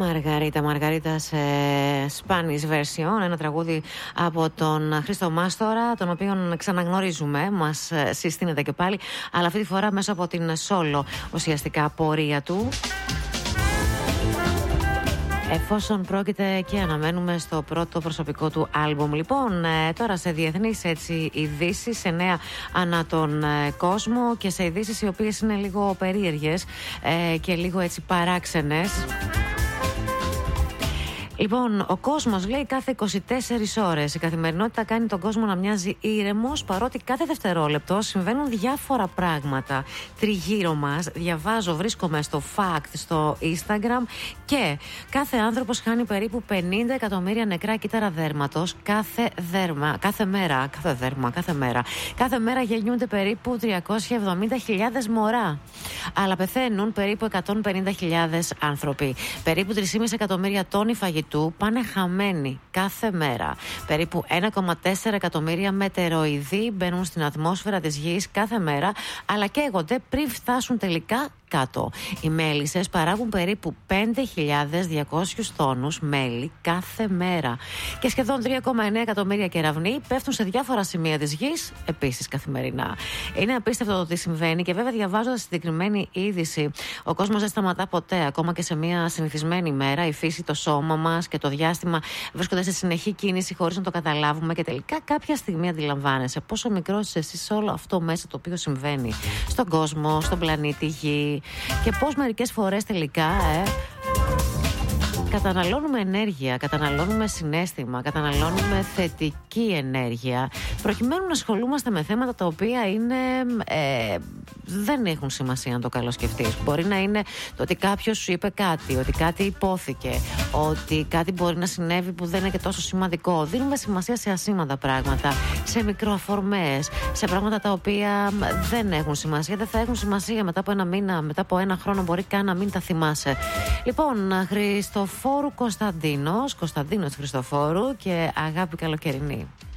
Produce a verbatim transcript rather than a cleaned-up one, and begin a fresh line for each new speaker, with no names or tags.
Μαργαρίτα, Μαργαρίτα σε Spanish version, ένα τραγούδι από τον Χρήστο Μάστορα, τον οποίον ξαναγνωρίζουμε, μας συστήνεται και πάλι, αλλά αυτή τη φορά μέσα από την solo ουσιαστικά πορεία του. Εφόσον πρόκειται και αναμένουμε στο πρώτο προσωπικό του άλμπουμ. Λοιπόν, ε, τώρα σε διεθνείς έτσι ειδήσεις, σε νέα ανά τον ε, κόσμο και σε ειδήσεις οι οποίες είναι λίγο περίεργες ε, και λίγο έτσι παράξενες. Λοιπόν, ο κόσμος λέει κάθε είκοσι τέσσερις ώρες. Η καθημερινότητα κάνει τον κόσμο να μοιάζει ήρεμος, παρότι κάθε δευτερόλεπτο συμβαίνουν διάφορα πράγματα τριγύρω μας. Διαβάζω, βρίσκομαι στο Fact, στο Instagram και κάθε άνθρωπος χάνει περίπου πενήντα εκατομμύρια νεκρά κύτταρα δέρματος κάθε δέρμα, κάθε μέρα, κάθε δέρμα, κάθε μέρα. Κάθε μέρα γεννιούνται περίπου τριακόσιες εβδομήντα χιλιάδες μωρά. Αλλά πεθαίνουν περίπου εκατόν πενήντα χιλιάδες άνθρωποι. Περίπου τρία κόμμα πέντε εκατομμύρια τόνοι φαγητού του πάνε χαμένοι κάθε μέρα. Περίπου ένα κόμμα τέσσερα εκατομμύρια μετεροειδή μπαίνουν στην ατμόσφαιρα της γης κάθε μέρα, αλλά καίγονται πριν φτάσουν τελικά κάτω. Οι μέλισσες παράγουν περίπου πέντε χιλιάδες διακόσιους τόνους μέλι κάθε μέρα. Και σχεδόν τρία κόμμα εννέα εκατομμύρια κεραυνοί πέφτουν σε διάφορα σημεία της γης επίσης καθημερινά. Είναι απίστευτο το τι συμβαίνει και βέβαια διαβάζοντας συγκεκριμένη είδηση, ο κόσμος δεν σταματά ποτέ. Ακόμα και σε μια συνηθισμένη ημέρα, η φύση, το σώμα μας και το διάστημα βρίσκονται σε συνεχή κίνηση χωρίς να το καταλάβουμε και τελικά κάποια στιγμή αντιλαμβάνεσαι πόσο μικρός είσαι εσύ σε όλο αυτό μέσα το οποίο συμβαίνει στον κόσμο, στον πλανήτη Γη. Και πώς μερικές φορές τελικά ε, καταναλώνουμε ενέργεια, καταναλώνουμε συναίσθημα, καταναλώνουμε θετική ενέργεια προκειμένου να ασχολούμαστε με θέματα τα οποία είναι, ε, δεν έχουν σημασία να το καλοσκεφτείς. Μπορεί να είναι το ότι κάποιος σου είπε κάτι, ότι κάτι υπόθηκε, ότι κάτι μπορεί να συνέβη που δεν είναι και τόσο σημαντικό. Δίνουμε σημασία σε ασήμαντα πράγματα, σε μικροαφορμές, σε πράγματα τα οποία δεν έχουν σημασία, δεν θα έχουν σημασία μετά από ένα μήνα, μετά από ένα χρόνο μπορεί καν να μην τα θυμάσαι. Λοιπόν, Χριστοφόρου Κωνσταντίνος, Κωνσταντίνος Χριστοφόρου και αγάπη καλοκαιρινή.